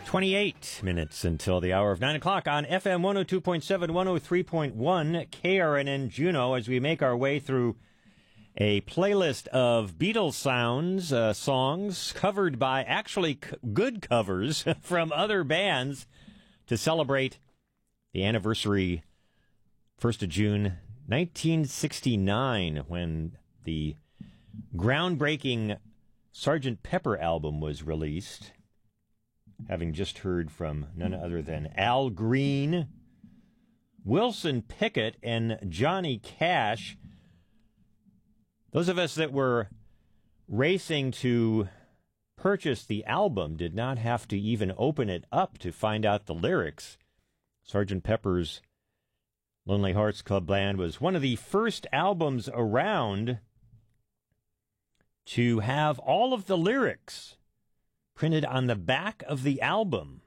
28 minutes until the hour of 9 o'clock on FM 102.7, 103.1 KRNN Juneau as we make our way through a playlist of Beatles songs covered by actually good covers from other bands to celebrate the anniversary 1st of June 1969 when the groundbreaking Sgt. Pepper album was released. Having just heard from none other than Al Green, Wilson Pickett, and Johnny Cash. Those of us that were racing to purchase the album did not have to even open it up to find out the lyrics. Sgt. Pepper's Lonely Hearts Club Band was one of the first albums around to have all of the lyrics printed on the back of the album.